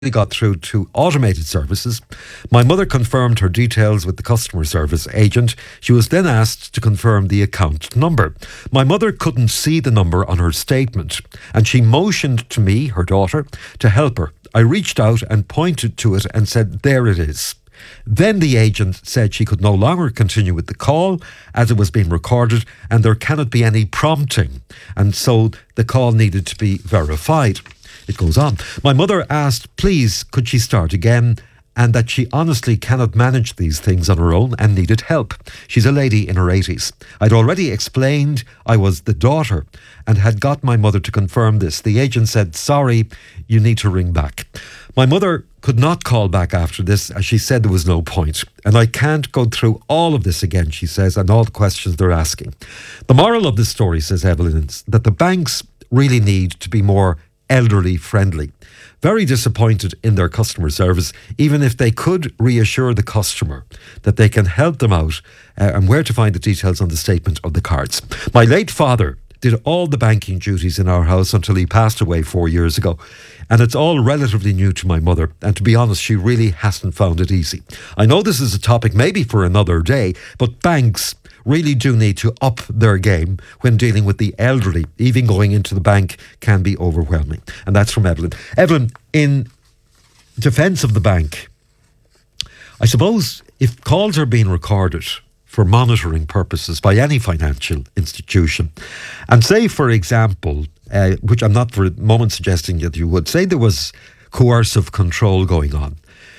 got through to automated services. My mother confirmed her details with the customer service agent. She was then asked to confirm the account number. My mother couldn't see the number on her statement, and she motioned to me, her daughter, to help her. I reached out and pointed to it and said, "There it is." Then the agent said she could no longer continue with the call as it was being recorded and there cannot be any prompting, and so the call needed to be verified. It goes on. My mother asked, please, could she start again, and that she honestly cannot manage these things on her own and needed help. She's a lady in her 80s. I'd already explained I was the daughter and had got my mother to confirm this. The agent said, sorry, you need to ring back. My mother could not call back after this, as she said there was no point. And I can't go through all of this again, she says, and all the questions they're asking. The moral of this story, says Evelyn, is that the banks really need to be more elderly friendly. Very disappointed in their customer service, even if they could reassure the customer that they can help them out and where to find the details on the statement of the cards. My late father did all the banking duties in our house until he passed away 4 years ago. And it's all relatively new to my mother. And to be honest, she really hasn't found it easy. I know this is a topic maybe for another day, but banks really do need to up their game when dealing with the elderly. Even going into the bank can be overwhelming. And that's from Evelyn. Evelyn, in defence of the bank, I suppose if calls are being recorded for monitoring purposes by any financial institution, and say, for example, which I'm not for a moment suggesting that you would, say there was coercive control going on.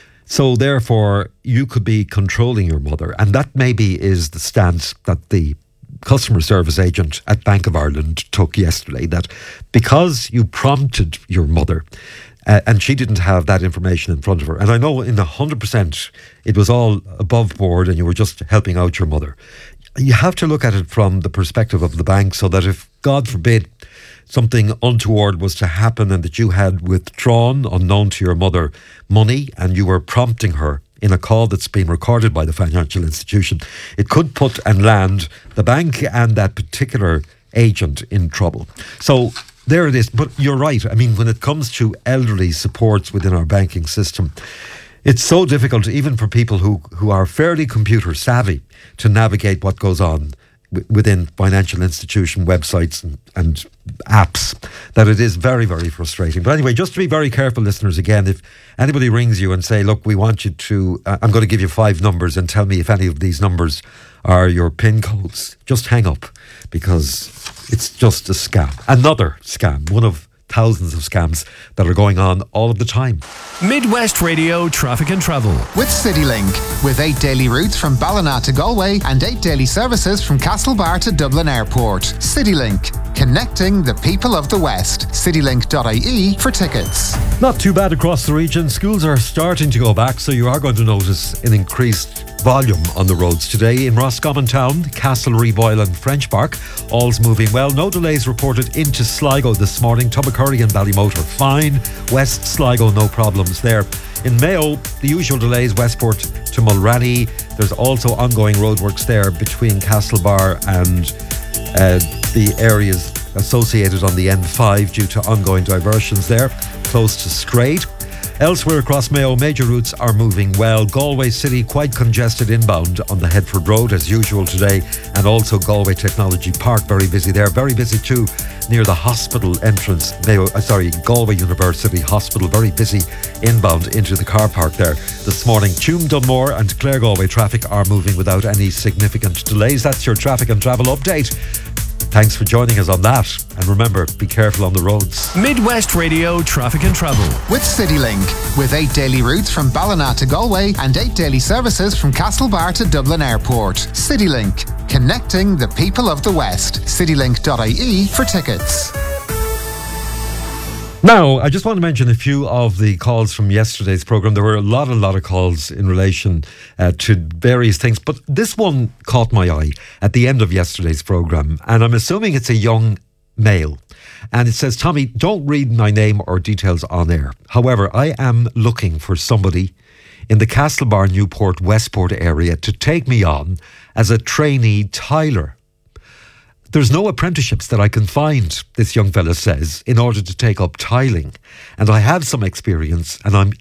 So therefore, you could be controlling your mother. And that maybe is the stance that the customer service agent at Bank of Ireland took yesterday, that because you prompted your mother and she didn't have that information in front of her, and I know in 100% it was all above board and you were just helping out your mother. You have to look at it from the perspective of the bank, so that if, God forbid, something untoward was to happen and that you had withdrawn, unknown to your mother, money, and you were prompting her in a call that's been recorded by the financial institution, it could put and land the bank and that particular agent in trouble. So there it is. But you're right. I mean, when it comes to elderly supports within our banking system, it's so difficult, even for people who are fairly computer savvy, to navigate what goes on within financial institution websites and apps, that it is very, very frustrating. But anyway, just to be very careful, listeners, again, if anybody rings you and say, look, we want you to, I'm going to give you 5 numbers and tell me if any of these numbers are your PIN codes, just hang up, because it's just a scam. Another scam, one of thousands of scams that are going on all of the time. Midwest Radio Traffic and Travel with CityLink, with 8 daily routes from Ballina to Galway and 8 daily services from Castlebar to Dublin Airport. CityLink, connecting the people of the West. CityLink.ie for tickets. Not too bad across the region. Schools are starting to go back, so you are going to notice an increased volume on the roads today. In Roscommon Town, Castlereagh, Boyle and French Park, all's moving well. No delays reported into Sligo this morning. Tubbercurry and Ballymotor fine. West Sligo, no problems there. In Mayo, the usual delays, Westport to Mulranny. There's also ongoing roadworks there between Castlebar and the areas associated on the N5 due to ongoing diversions there, close to Scraid. Elsewhere across Mayo, major routes are moving well. Galway City quite congested inbound on the Headford Road as usual today, and also Galway Technology Park very busy there. Very busy too near the hospital entrance. Galway University Hospital, very busy inbound into the car park there this morning. Tuam, Dunmore and Clare Galway traffic are moving without any significant delays. That's your traffic and travel update. Thanks for joining us on that. And remember, be careful on the roads. Midwest Radio Traffic and Travel with CityLink, with 8 daily routes from Ballina to Galway and 8 daily services from Castlebar to Dublin Airport. CityLink, connecting the people of the West. CityLink.ie for tickets. Now, I just want to mention a few of the calls from yesterday's programme. There were a lot of calls in relation to various things, but this one caught my eye at the end of yesterday's programme, and I'm assuming it's a young male. And it says, Tommy, don't read my name or details on air. However, I am looking for somebody in the Castlebar, Newport, Westport area to take me on as a trainee tiler. There's no apprenticeships that I can find, this young fella says, in order to take up tiling. And I have some experience and I'm